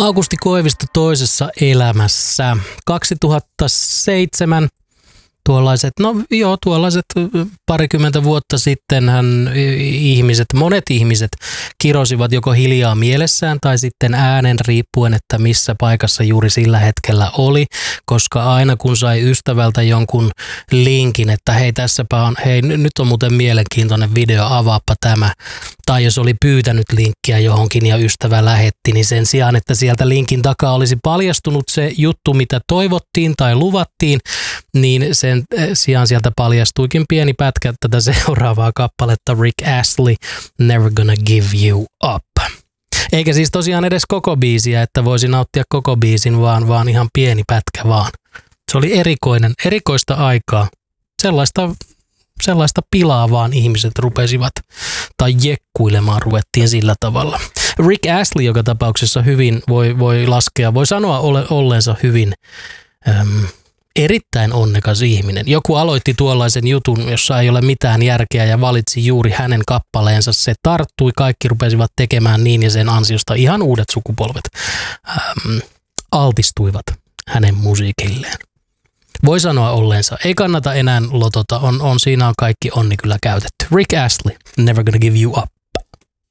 Aukusti Koivisto toisessa elämässä. 2007 tuollaiset parikymmentä vuotta sitten monet ihmiset kirosivat joko hiljaa mielessään tai sitten äänen riippuen, että missä paikassa juuri sillä hetkellä oli, koska aina kun sai ystävältä jonkun linkin, että hei nyt on muuten mielenkiintoinen video, avaappa tämä, tai jos oli pyytänyt linkkiä johonkin ja ystävä lähetti, niin sen sijaan, että sieltä linkin takaa olisi paljastunut se juttu, mitä toivottiin tai luvattiin, niin sen sijaan sieltä paljastuikin pieni pätkä tätä seuraavaa kappaletta, Rick Astley, Never Gonna Give You Up. Eikä siis tosiaan edes koko biisiä, että voisi nauttia koko biisin, vaan ihan pieni pätkä vaan. Se oli erikoista aikaa. Sellaista pilaa vaan ihmiset rupesivat, tai jekkuilemaan ruvettiin sillä tavalla. Rick Astley joka tapauksessa hyvin voi sanoa olleensa hyvin erittäin onnekas ihminen. Joku aloitti tuollaisen jutun, jossa ei ole mitään järkeä ja valitsi juuri hänen kappaleensa. Se tarttui, kaikki rupesivat tekemään niin ja sen ansiosta ihan uudet sukupolvet altistuivat hänen musiikilleen. Voi sanoa olleensa. Ei kannata enää lotota. Siinä on kaikki onni kyllä käytetty. Rick Astley, Never Gonna Give You Up.